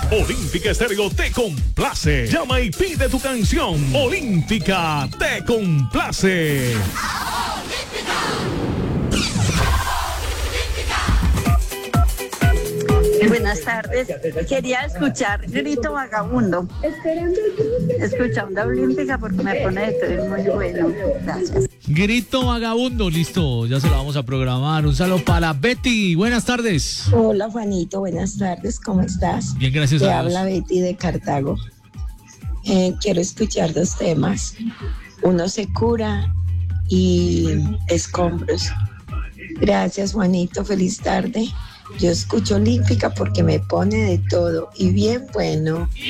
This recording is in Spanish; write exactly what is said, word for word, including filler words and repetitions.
Olímpica Estéreo te complace. Llama y pide tu canción. Olímpica te complace. Buenas tardes. Quería escuchar Grito Vagabundo. Escuchando Olímpica porque me pone esto muy bueno. Gracias. Grito Vagabundo, listo, ya se lo vamos a programar. Un saludo para Betty, buenas tardes. Hola Juanito, buenas tardes, ¿cómo estás? Bien, gracias Te a Dios. habla Betty de Cartago. Eh, quiero escuchar dos temas. Uno se cura y escombros. Gracias Juanito, feliz tarde. Yo escucho Olímpica porque me pone de todo y bien bueno.